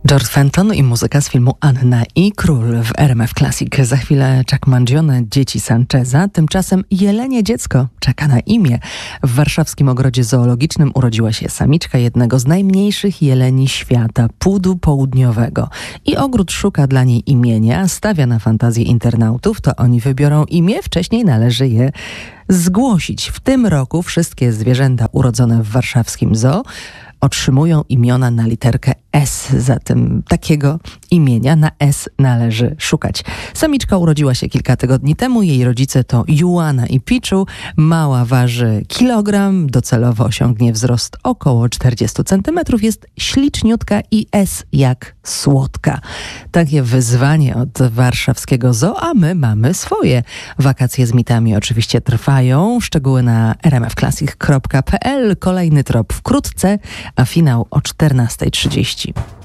George Fenton i muzyka z filmu Anna i Król w RMF Classic. Za chwilę Chuck Mangione, dzieci Sancheza. Tymczasem jelenie dziecko czeka na imię. W warszawskim ogrodzie zoologicznym urodziła się samiczka jednego z najmniejszych jeleni świata, pudu południowego. I ogród szuka dla niej imienia, stawia na fantazję internautów, to oni wybiorą imię, wcześniej należy je zgłosić. W tym roku wszystkie zwierzęta urodzone w warszawskim zoo otrzymują imiona na literkę S. Zatem takiego imienia na S należy szukać. Samiczka urodziła się kilka tygodni temu. Jej rodzice to Juana i Picchu. Mała waży kilogram. Docelowo osiągnie wzrost około 40 cm. Jest śliczniutka i S jak słodka. Takie wyzwanie od warszawskiego zoo, a my mamy swoje. Wakacje z mitami oczywiście trwają. Szczegóły na rmfclassic.pl. Kolejny trop wkrótce, a finał o 14:30.